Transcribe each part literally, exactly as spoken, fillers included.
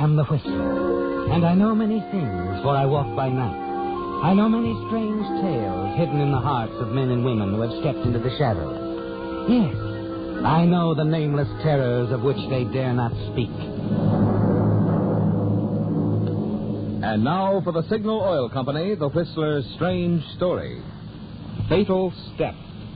am the Whistler, and I know many things, for I walk by night. I know many strange tales hidden in the hearts of men and women who have stepped into the shadows. Yes, I know the nameless terrors of which they dare not speak. And now for the Signal Oil Company, the Whistler's strange story. Fatal Step.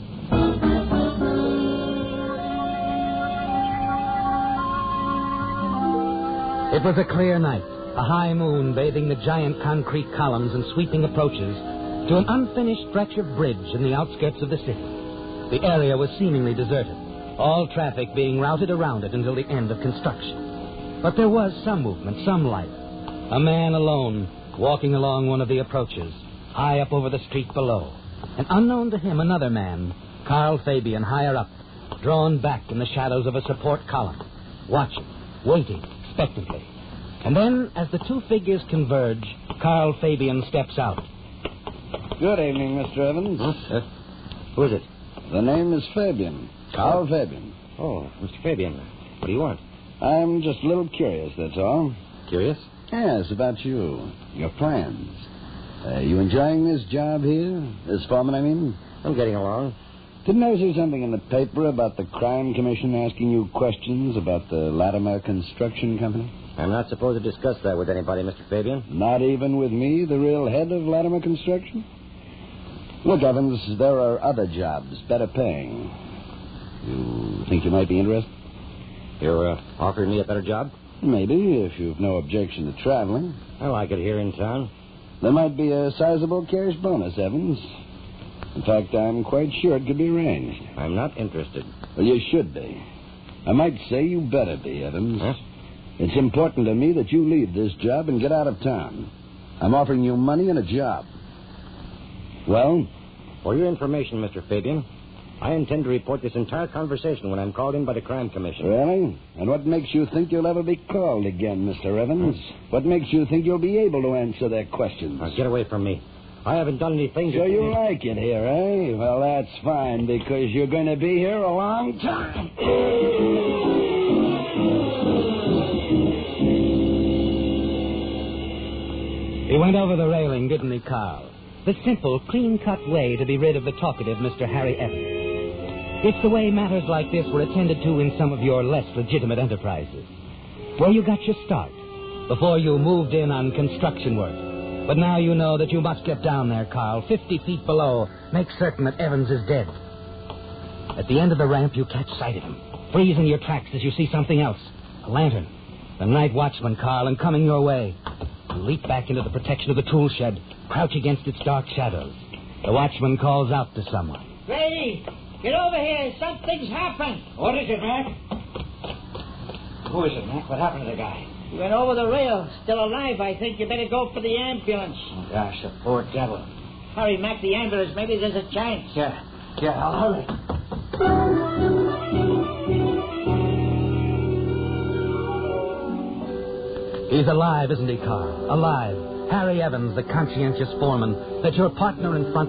It was a clear night, a high moon bathing the giant concrete columns and sweeping approaches to an unfinished stretch of bridge in the outskirts of the city. The area was seemingly deserted, all traffic being routed around it until the end of construction. But there was some movement, some life. A man alone, walking along one of the approaches, high up over the street below. And unknown to him, another man, Carl Fabian, higher up, drawn back in the shadows of a support column, watching, waiting, expectantly. And then, as the two figures converge, Carl Fabian steps out. Good evening, Mister Evans. Huh? Uh, who is it? The name is Fabian. Carl Fabian. Oh, Mister Fabian. What do you want? I'm just a little curious, that's all. Curious? Yes, about you. Your plans. Are you enjoying this job here? This foreman, I mean? I'm getting along. Didn't I see something in the paper about the Crime Commission asking you questions about the Latimer Construction Company? I'm not supposed to discuss that with anybody, Mister Fabian. Not even with me, the real head of Latimer Construction? Look, Evans, there are other jobs, better paying. You think you might be interested? You're uh, offering me a better job? Maybe, if you've no objection to traveling. I like it here in town. There might be a sizable cash bonus, Evans. In fact, I'm quite sure it could be arranged. I'm not interested. Well, you should be. I might say you better be, Evans. Huh? It's important to me that you leave this job and get out of town. I'm offering you money and a job. Well? For your information, Mister Fabian, I intend to report this entire conversation when I'm called in by the Crime Commission. Really? And what makes you think you'll ever be called again, Mister Evans? What makes you think you'll be able to answer their questions? Now, get away from me. I haven't done anything to... So you like it here, eh? Well, that's fine, because you're going to be here a long time. He went over the railing, didn't he, Carl? The simple, clean-cut way to be rid of the talkative Mister Harry Evans. It's the way matters like this were attended to in some of your less legitimate enterprises, where you got your start before you moved in on construction work. But now you know that you must get down there, Carl, fifty feet below. Make certain that Evans is dead. At the end of the ramp, you catch sight of him, freeze in your tracks as you see something else. A lantern. The night watchman, Carl, and coming your way. You leap back into the protection of the tool shed, crouch against its dark shadows. The watchman calls out to someone. Grady, get over here. Something's happened. What is it, Mac? Who is it, Mac? What happened to the guy? He went over the rail. Still alive, I think. You better go for the ambulance. Oh, gosh, the poor devil. Hurry, Mac, the ambulance. Maybe there's a chance. Yeah, yeah, I'll hurry. He's alive, isn't he, Carl? Alive. Harry Evans, the conscientious foreman, that your partner in front